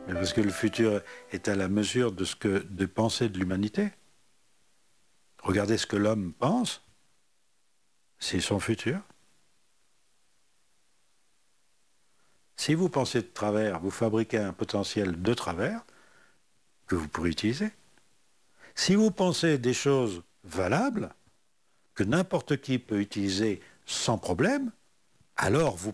Parce que le futur est à la mesure de ce que de pensée de l'humanité. Regardez ce que l'homme pense, c'est son futur. Si vous pensez de travers, vous fabriquez un potentiel de travers que vous pourrez utiliser. Si vous pensez des choses valables, que n'importe qui peut utiliser sans problème, alors vous